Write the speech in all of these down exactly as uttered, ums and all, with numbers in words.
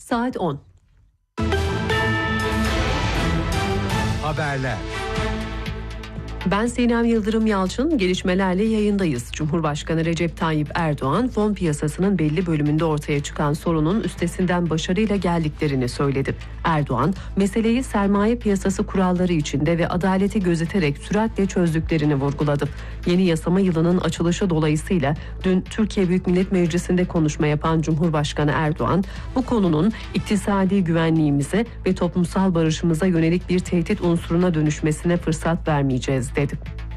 Saat on. Haberler. Ben Sinem Yıldırım Yalçın, gelişmelerle yayındayız. Cumhurbaşkanı Recep Tayyip Erdoğan, fon piyasasının belli bölümünde ortaya çıkan sorunun üstesinden başarıyla geldiklerini söyledi. Erdoğan, meseleyi sermaye piyasası kuralları içinde ve adaleti gözeterek süratle çözdüklerini vurguladı. Yeni yasama yılının açılışı dolayısıyla dün Türkiye Büyük Millet Meclisi'nde konuşma yapan Cumhurbaşkanı Erdoğan, bu konunun iktisadi güvenliğimize ve toplumsal barışımıza yönelik bir tehdit unsuruna dönüşmesine fırsat vermeyeceğiz dedi.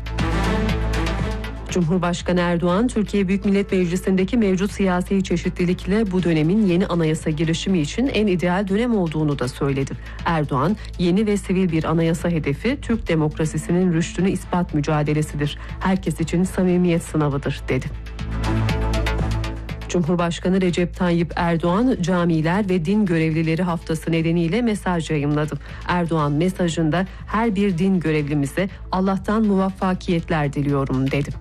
Cumhurbaşkanı Erdoğan, Türkiye Büyük Millet Meclisi'ndeki mevcut siyasi çeşitlilikle bu dönemin yeni anayasa girişimi için en ideal dönem olduğunu da söyledi. Erdoğan, yeni ve sivil bir anayasa hedefi Türk demokrasisinin rüştünü ispat mücadelesidir. Herkes için samimiyet sınavıdır dedi. Cumhurbaşkanı Recep Tayyip Erdoğan, camiler ve din görevlileri haftası nedeniyle mesaj yayımladı. Erdoğan mesajında her bir din görevlimize Allah'tan muvaffakiyetler diliyorum dedi.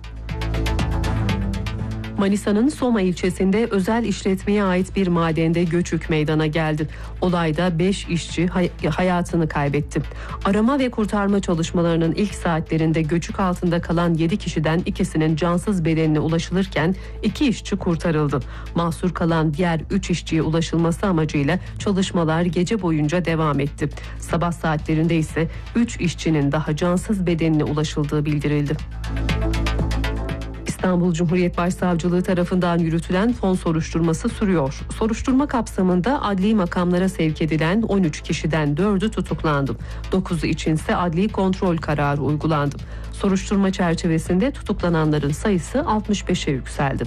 Manisa'nın Soma ilçesinde özel işletmeye ait bir madende göçük meydana geldi. Olayda beş işçi hay- hayatını kaybetti. Arama ve kurtarma çalışmalarının ilk saatlerinde göçük altında kalan yedi kişiden ikisinin cansız bedenine ulaşılırken iki işçi kurtarıldı. Mahsur kalan diğer üç işçiye ulaşılması amacıyla çalışmalar gece boyunca devam etti. Sabah saatlerinde ise üç işçinin daha cansız bedenine ulaşıldığı bildirildi. İstanbul Cumhuriyet Başsavcılığı tarafından yürütülen fon soruşturması sürüyor. Soruşturma kapsamında adli makamlara sevk edilen on üç kişiden dördü tutuklandı. dokuzu içinse adli kontrol kararı uygulandı. Soruşturma çerçevesinde tutuklananların sayısı altmış beşe yükseldi.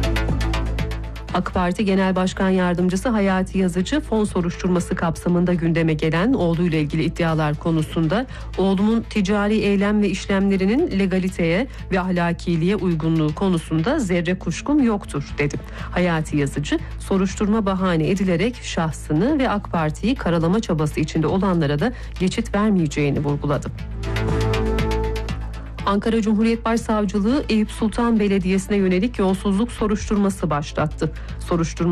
AK Parti Genel Başkan Yardımcısı Hayati Yazıcı, fon soruşturması kapsamında gündeme gelen oğluyla ilgili iddialar konusunda oğlumun ticari eylem ve işlemlerinin legaliteye ve ahlakiliğe uygunluğu konusunda zerre kuşkum yoktur dedi. Hayati Yazıcı, soruşturma bahane edilerek şahsını ve AK Parti'yi karalama çabası içinde olanlara da geçit vermeyeceğini vurguladı. Ankara Cumhuriyet Başsavcılığı Eyüp Sultan Belediyesi'ne yönelik yolsuzluk soruşturması başlattı. Soruşturma